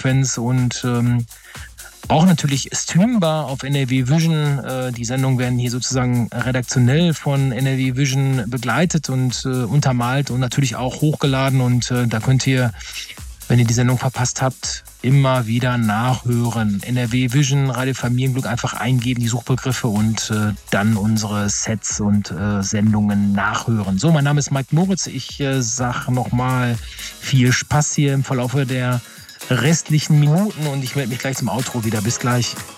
Frequenz und auch natürlich streambar auf NRW Vision. Die Sendungen werden hier sozusagen redaktionell von NRW Vision begleitet und untermalt und natürlich auch hochgeladen. Und da könnt ihr, wenn ihr die Sendung verpasst habt, immer wieder nachhören. NRW Vision, Radio Familienglück einfach eingeben, die Suchbegriffe und dann unsere Sets und Sendungen nachhören. So, mein Name ist Mike Moritz. Ich sage nochmal viel Spaß hier im Verlauf der restlichen Minuten und ich melde mich gleich zum Outro wieder. Bis gleich.